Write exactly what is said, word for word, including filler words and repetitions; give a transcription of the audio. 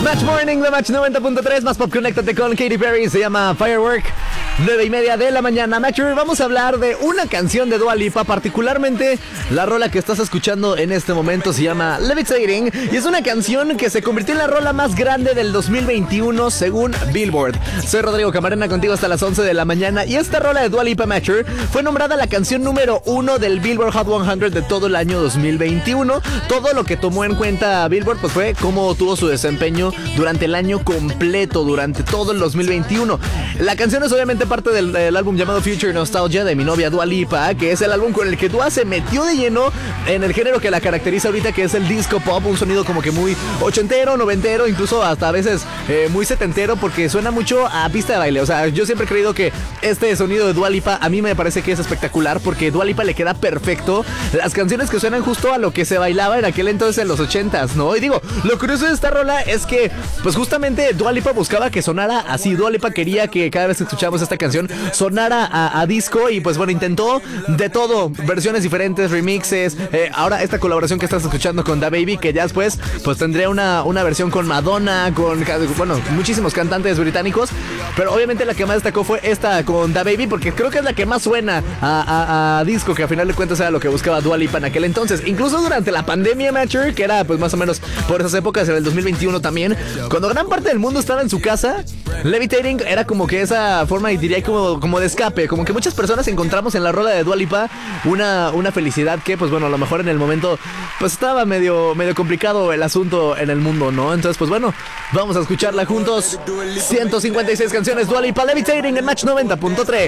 Match Morning de Match noventa punto tres, más pop, conéctate con Katy Perry, se llama Firework. Nueve y media de la mañana. Matcher, vamos a hablar de una canción de Dua Lipa, particularmente la rola que estás escuchando en este momento se llama Levitating, y es una canción que se convirtió en la rola más grande del dos mil veintiuno según Billboard. Soy Rodrigo Camarena, contigo hasta las once de la mañana, y esta rola de Dua Lipa, Matcher, fue nombrada la canción número uno del Billboard Hot cien de todo el año dos mil veintiuno. Todo lo que tomó en cuenta Billboard pues fue cómo tuvo su desempeño durante el año completo, durante todo el dos mil veintiuno. La canción es obviamente parte del, del álbum llamado Future Nostalgia de mi novia Dua Lipa, que es el álbum con el que Dua se metió de lleno en el género que la caracteriza ahorita, que es el disco pop, un sonido como que muy ochentero, noventero, incluso hasta a veces eh, muy setentero, porque suena mucho a pista de baile. O sea, yo siempre he creído que este sonido de Dua Lipa a mí me parece que es espectacular, porque Dua Lipa le queda perfecto las canciones que suenan justo a lo que se bailaba en aquel entonces en los ochentas, ¿no? Y digo, lo curioso de esta rola es que pues justamente Dua Lipa buscaba que sonara así. Dua Lipa quería que cada vez que escuchamos esta canción sonara a, a disco, y pues bueno, intentó de todo, versiones diferentes, remixes, eh, ahora esta colaboración que estás escuchando con DaBaby, que ya después pues tendría una, una versión con Madonna, con, bueno, muchísimos cantantes británicos, pero obviamente la que más destacó fue esta con DaBaby, porque creo que es la que más suena a, a, a disco, que a final de cuentas era lo que buscaba Dua Lipa en aquel entonces, incluso durante la pandemia, Matcher, que era pues más o menos por esas épocas, en el dos mil veintiuno también, cuando gran parte del mundo estaba en su casa. Levitating era como que esa forma, y diría como, como de escape, como que muchas personas encontramos en la rola de Dua Lipa una, una felicidad que pues bueno, a lo mejor en el momento pues estaba medio, medio complicado el asunto en el mundo, ¿no? Entonces pues bueno, vamos a escucharla juntos. ciento cincuenta y seis canciones, Dua Lipa, Levitating en Match noventa punto tres.